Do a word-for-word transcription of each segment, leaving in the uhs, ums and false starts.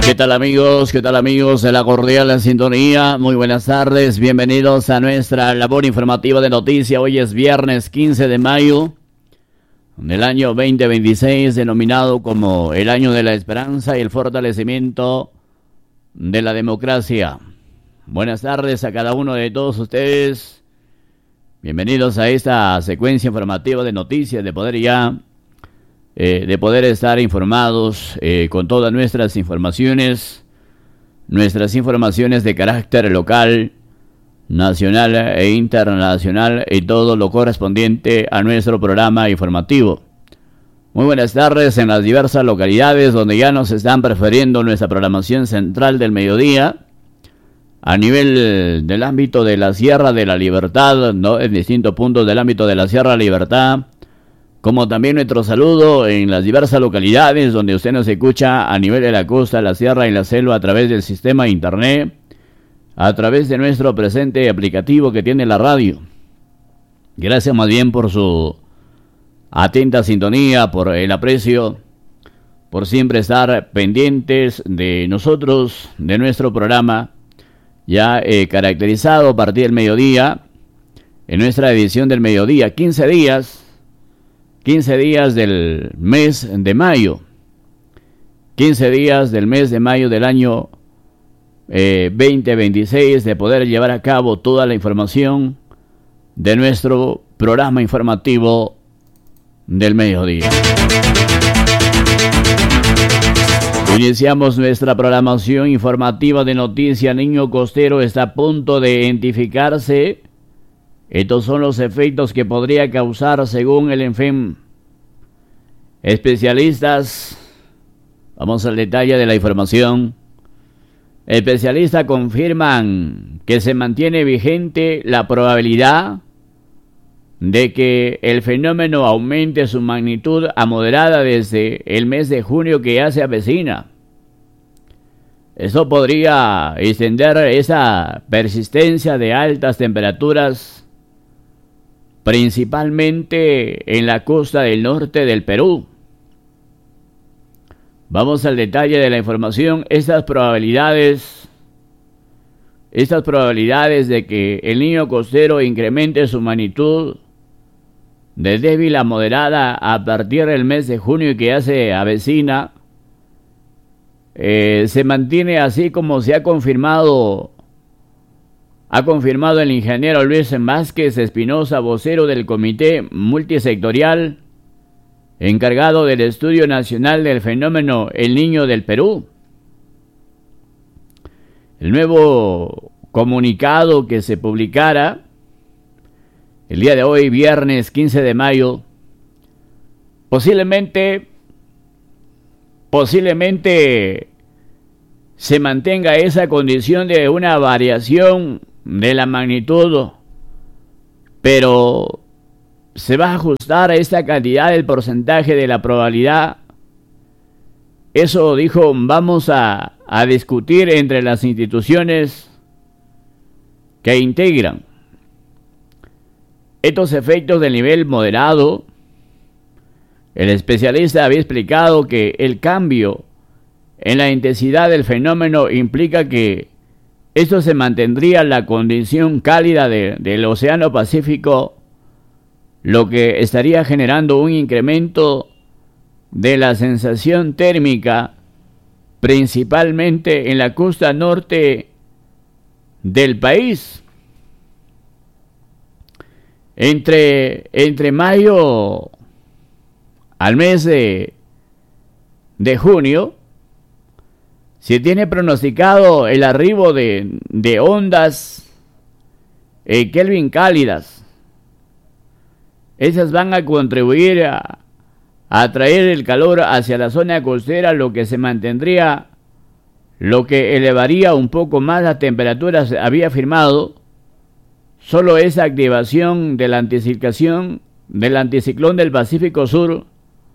¿Qué tal amigos? ¿Qué tal amigos de la cordial sintonía? Muy buenas tardes, bienvenidos a nuestra labor informativa de noticias. Hoy es viernes quince de mayo del año veinte veintiséis, denominado como el año de la esperanza y el fortalecimiento de la democracia. Buenas tardes a cada uno de todos ustedes. Bienvenidos a esta secuencia informativa de noticias de Poder Ya. Eh, de poder estar informados eh, con todas nuestras informaciones, nuestras informaciones de carácter local, nacional e internacional y todo lo correspondiente a nuestro programa informativo. Muy buenas tardes en las diversas localidades donde ya nos están prefiriendo nuestra programación central del mediodía a nivel del ámbito de la Sierra de la Libertad, ¿no? En distintos puntos del ámbito de la Sierra de la Libertad, como también nuestro saludo en las diversas localidades donde usted nos escucha a nivel de la costa, la sierra y la selva a través del sistema de internet, a través de nuestro presente aplicativo que tiene la radio. Gracias más bien por su atenta sintonía, por el aprecio, por siempre estar pendientes de nosotros, de nuestro programa, ya eh, caracterizado a partir del mediodía, en nuestra edición del mediodía, quince días, quince días del mes de mayo, quince días del mes de mayo del año eh, veinte veintiséis, de poder llevar a cabo toda la información de nuestro programa informativo del mediodía. Iniciamos nuestra programación informativa de noticias. Niño costero está a punto de identificarse. Estos son los efectos que podría causar según el ENFEM. Especialistas, vamos al detalle de la información. Especialistas confirman que se mantiene vigente la probabilidad de que el fenómeno aumente su magnitud a moderada desde el mes de junio que ya se avecina. Esto podría extender esa persistencia de altas temperaturas principalmente en la costa del norte del Perú. Vamos al detalle de la información. Estas probabilidades, estas probabilidades de que el niño costero incremente su magnitud de débil a moderada a partir del mes de junio y que ya se avecina, eh, se mantiene así como se ha confirmado Ha confirmado el ingeniero Luis Vázquez Espinosa, vocero del Comité Multisectorial, encargado del Estudio Nacional del Fenómeno El Niño del Perú. El nuevo comunicado que se publicara el día de hoy, viernes quince de mayo, posiblemente, posiblemente se mantenga esa condición de una variación de la magnitud, pero se va a ajustar a esta cantidad del porcentaje de la probabilidad. Eso dijo, vamos a, a discutir entre las instituciones que integran estos efectos del nivel moderado. El especialista había explicado que el cambio en la intensidad del fenómeno implica que esto se mantendría en la condición cálida de, del Océano Pacífico, lo que estaría generando un incremento de la sensación térmica, principalmente en la costa norte del país. Entre, entre mayo al mes de, de junio, se tiene pronosticado el arribo de, de ondas eh, Kelvin cálidas. Esas van a contribuir a, a atraer el calor hacia la zona costera, lo que se mantendría, lo que elevaría un poco más las temperaturas. Había afirmado solo esa activación de la anticiclón del anticiclón del Pacífico Sur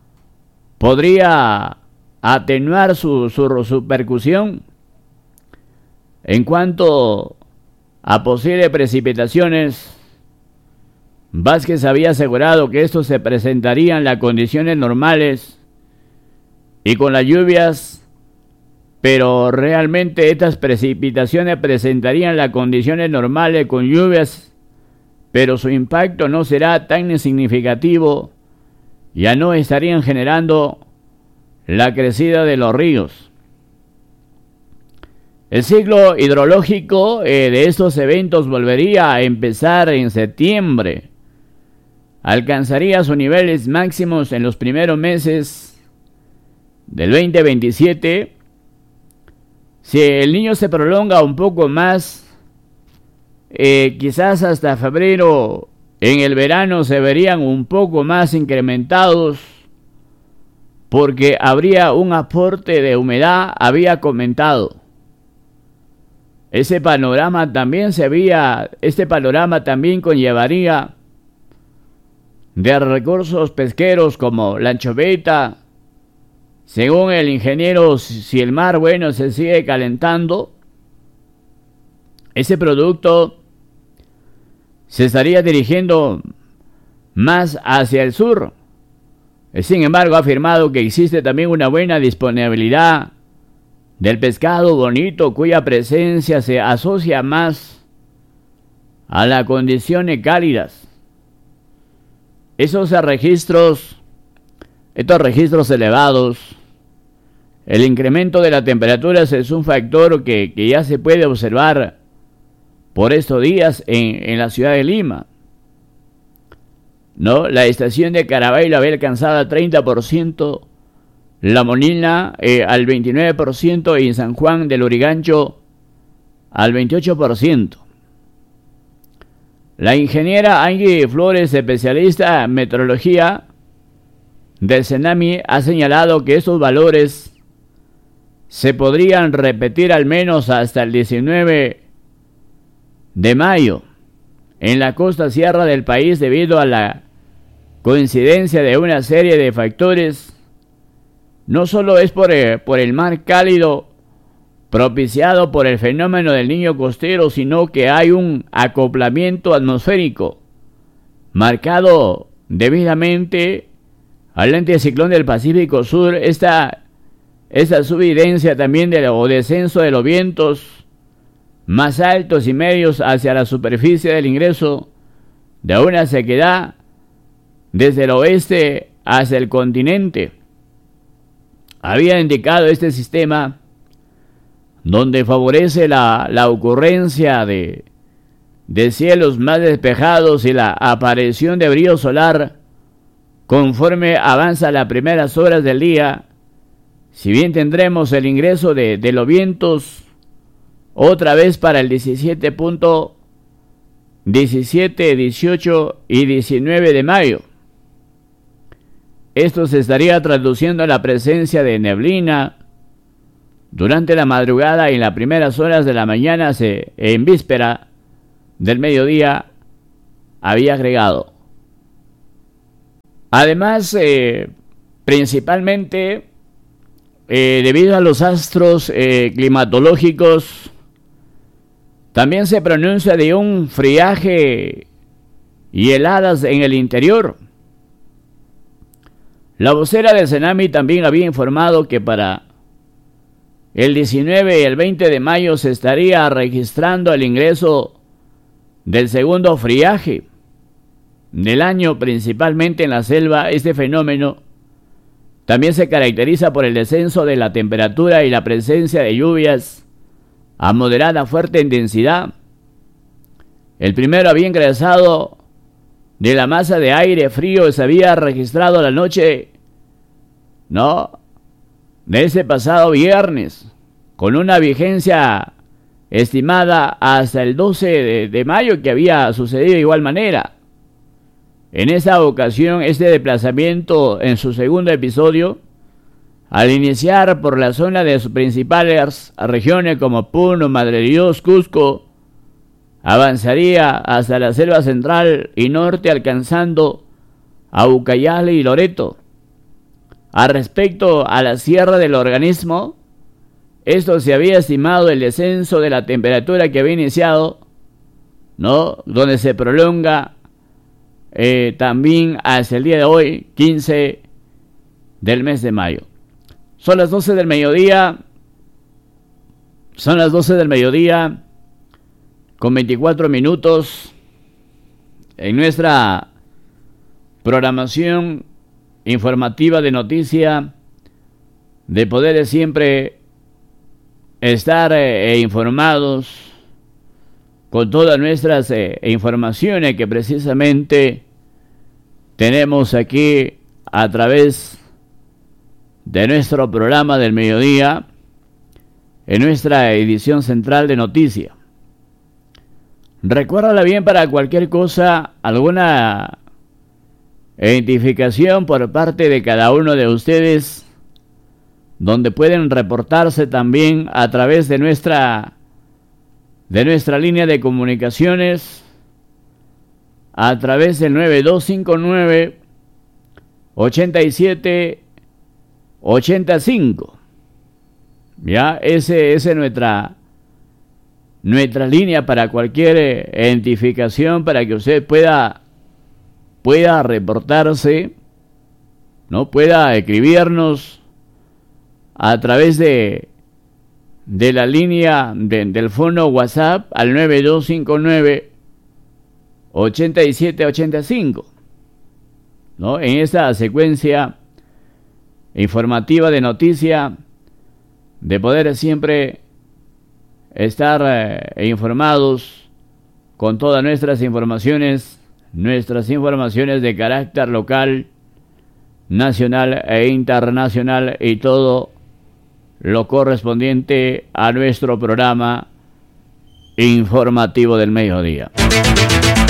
podría atenuar su, su, su percusión. En cuanto a posibles precipitaciones, Vázquez había asegurado que estos se presentarían en las condiciones normales y con las lluvias pero realmente estas precipitaciones presentarían las condiciones normales con lluvias, pero su impacto no será tan significativo, ya no estarían generando la crecida de los ríos. El ciclo hidrológico eh, de estos eventos volvería a empezar en septiembre. Alcanzaría sus niveles máximos en los primeros meses del veinte veintisiete. Si el Niño se prolonga un poco más, eh, quizás hasta febrero, en el verano se verían un poco más incrementados, porque habría un aporte de humedad, había comentado. Ese panorama también se veía, este panorama también conllevaría de recursos pesqueros como la anchoveta. Según el ingeniero, si el mar, bueno, se sigue calentando, ese producto se estaría dirigiendo más hacia el sur. Sin embargo, ha afirmado que existe también una buena disponibilidad del pescado bonito, cuya presencia se asocia más a las condiciones cálidas. Esos registros, estos registros elevados, el incremento de las temperaturas es un factor que, que ya se puede observar por estos días en, en la ciudad de Lima. ¿No? La estación de Carabay la había alcanzado al treinta por ciento, La Molina eh, al veintinueve por ciento y en San Juan del Lurigancho al veintiocho por ciento. La ingeniera Angie Flores, especialista en meteorología del CENAMI, ha señalado que estos valores se podrían repetir al menos hasta el diecinueve de mayo en la costa sierra del país debido a la coincidencia de una serie de factores. No solo es por el, por el mar cálido propiciado por el fenómeno del Niño costero, sino que hay un acoplamiento atmosférico marcado debidamente al anticiclón del Pacífico Sur. Esta, esta subidencia también del o descenso de los vientos más altos y medios hacia la superficie del ingreso de una sequedad desde el oeste hacia el continente. Había indicado este sistema donde favorece la, la ocurrencia de, de cielos más despejados y la aparición de brillo solar conforme avanza las primeras horas del día. Si bien tendremos el ingreso de, de los vientos otra vez para el diecisiete, diecisiete, dieciocho y diecinueve de mayo. Esto se estaría traduciendo en la presencia de neblina durante la madrugada y en las primeras horas de la mañana. Se, en víspera del mediodía, había agregado. Además, eh, principalmente eh, debido a los astros eh, climatológicos, también se pronuncia de un friaje y heladas en el interior. La vocera del CENAMI también había informado que para el diecinueve y el veinte de mayo se estaría registrando el ingreso del segundo friaje del año, principalmente en la selva. Este fenómeno también se caracteriza por el descenso de la temperatura y la presencia de lluvias a moderada fuerte intensidad. El primero había ingresado de la masa de aire frío, se había registrado la noche, ¿no?, de ese pasado viernes, con una vigencia estimada hasta el doce de, de mayo, que había sucedido de igual manera. En esa ocasión, este desplazamiento en su segundo episodio, al iniciar por la zona de sus principales regiones como Puno, Madre de Dios, Cusco, avanzaría hasta la selva central y norte, alcanzando a Ucayali y Loreto. Al respecto a la sierra del organismo, esto se había estimado el descenso de la temperatura que había iniciado, ¿no?, donde se prolonga eh, también hasta el día de hoy, quince del mes de mayo. Son las doce del mediodía, Son las doce del mediodía con veinticuatro minutos en nuestra programación informativa de noticia, de poder siempre estar eh, informados con todas nuestras eh, informaciones que precisamente tenemos aquí a través de nuestro programa del mediodía, en nuestra edición central de noticias. Recuérdala bien para cualquier cosa, alguna identificación por parte de cada uno de ustedes, donde pueden reportarse también a través de nuestra de nuestra línea de comunicaciones, a través del nueve dos cinco nueve ochenta y siete ochenta y cinco. Ya, ese, ese es nuestra, nuestra línea para cualquier identificación, para que usted pueda, pueda reportarse, ¿no? Pueda escribirnos a través de, de la línea de, del fono WhatsApp al nueve dos cinco nueve ochenta y siete ochenta y cinco, ¿no? En esta secuencia informativa de noticia, de poder siempre estar eh, informados con todas nuestras informaciones, nuestras informaciones de carácter local, nacional e internacional, y todo lo correspondiente a nuestro programa informativo del mediodía.